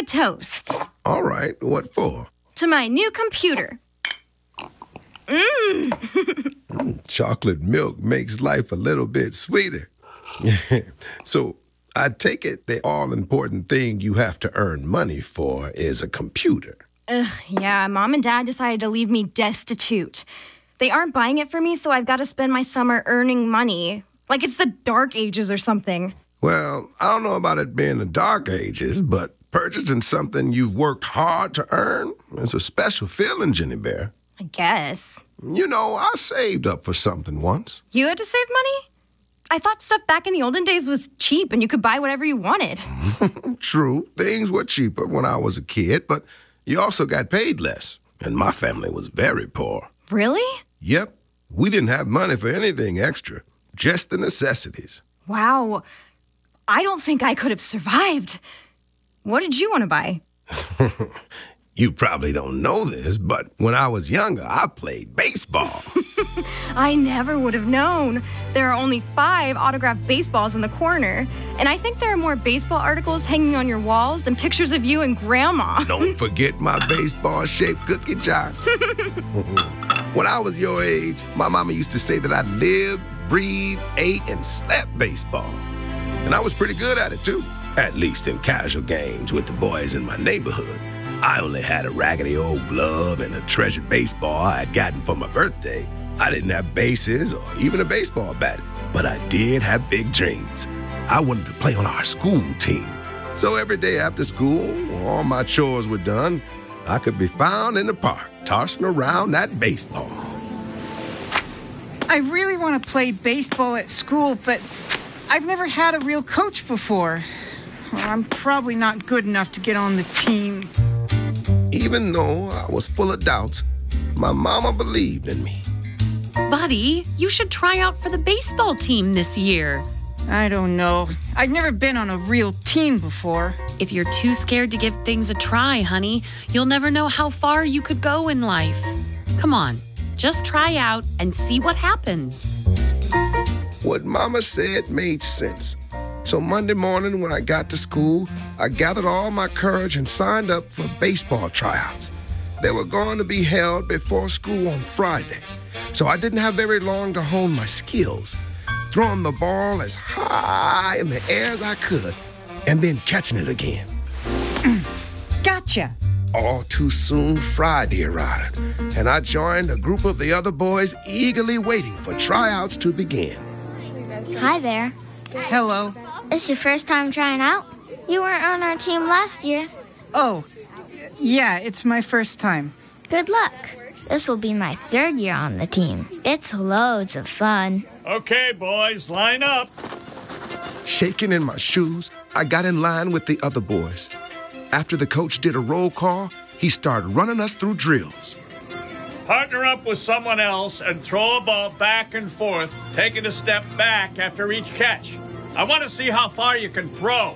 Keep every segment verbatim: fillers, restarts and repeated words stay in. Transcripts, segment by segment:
a toast. All right, what for? To my new computer. Mmm. mm, chocolate milk makes life a little bit sweeter. So I take it the all-important thing you have to earn money for is a computer. Ugh, yeah, Mom and Dad decided to leave me destitute. They aren't buying it for me, so I've got to spend my summer earning money. Like it's the Dark Ages or something. Well, I don't know about it being the Dark Ages, but purchasing something you've worked hard to earn is a special feeling, Jenny Bear. I guess. You know, I saved up for something once. You had to save money? I thought stuff back in the olden days was cheap and you could buy whatever you wanted. True, things were cheaper when I was a kid, but you also got paid less. And my family was very poor. Really? Yep. We didn't have money for anything extra, just the necessities. Wow. I don't think I could have survived. What did you want to buy? You probably don't know this, but when I was younger, I played baseball. I never would have known. There are only five autographed baseballs in the corner, and I think there are more baseball articles hanging on your walls than pictures of you and Grandma. Don't forget my baseball-shaped cookie jar. When I was your age, my mama used to say that I lived, breathed, ate, and slept baseball. And I was pretty good at it, too. At least in casual games with the boys in my neighborhood. I only had a raggedy old glove and a treasured baseball I had gotten for my birthday. I didn't have bases or even a baseball bat, but I did have big dreams. I wanted to play on our school team. So every day after school, when all my chores were done, I could be found in the park, tossing around that baseball. I really want to play baseball at school, but I've never had a real coach before. Well, I'm probably not good enough to get on the team. Even though I was full of doubts, my mama believed in me. Buddy, you should try out for the baseball team this year. I don't know. I've never been on a real team before. If you're too scared to give things a try, honey, you'll never know how far you could go in life. Come on, just try out and see what happens. What Mama said made sense. So Monday morning when I got to school, I gathered all my courage and signed up for baseball tryouts. They were going to be held before school on Friday, so I didn't have very long to hone my skills, throwing the ball as high in the air as I could, and then catching it again. Gotcha. All too soon, Friday arrived, and I joined a group of the other boys eagerly waiting for tryouts to begin. Hi there. Hello. It's your first time trying out? You weren't on our team last year. Oh, yeah, it's my first time. Good luck. This will be my third year on the team. It's loads of fun. Okay, boys, line up. Shaking in my shoes, I got in line with the other boys. After the coach did a roll call, he started running us through drills. Partner up with someone else and throw a ball back and forth, taking a step back after each catch. I want to see how far you can throw.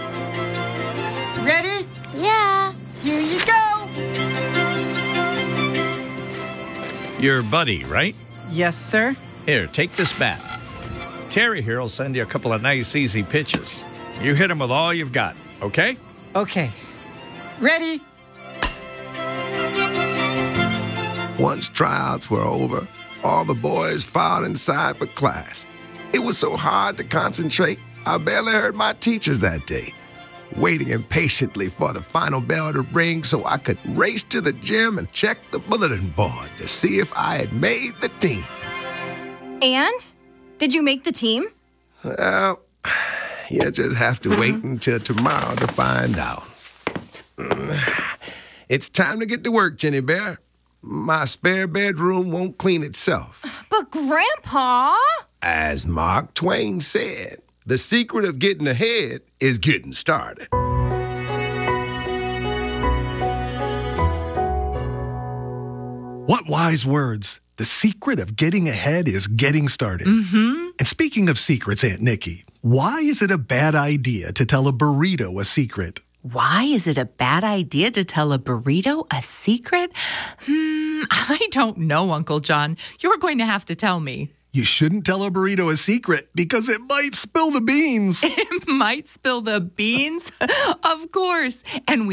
Ready? Yeah. Here you go. Your buddy, right? Yes, sir. Here, take this bat. Terry here will send you a couple of nice, easy pitches. You hit them with all you've got, okay? Okay. Ready? Once tryouts were over, all the boys filed inside for class. It was so hard to concentrate, I barely heard my teachers that day, waiting impatiently for the final bell to ring so I could race to the gym and check the bulletin board to see if I had made the team. And? Did you make the team? Well, you just have to wait until tomorrow to find out. It's time to get to work, Jenny Bear. My spare bedroom won't clean itself. But Grandpa... As Mark Twain said, the secret of getting ahead is getting started. What wise words. The secret of getting ahead is getting started. Mm-hmm. And speaking of secrets, Aunt Nikki, why is it a bad idea to tell a burrito a secret? Why is it a bad idea to tell a burrito a secret? Hmm, I don't know, Uncle John. You're going to have to tell me. You shouldn't tell a burrito a secret because it might spill the beans. It might spill the beans? Of course. And we